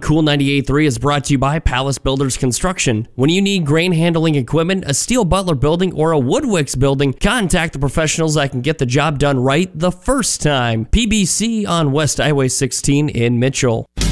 Cool 98.3 is brought to you by Palace Builders Construction. When you need grain handling equipment, a Steel Butler building, or a Woodwicks building, contact the professionals that can get the job done right the first time. PBC on West Highway 16 in Mitchell.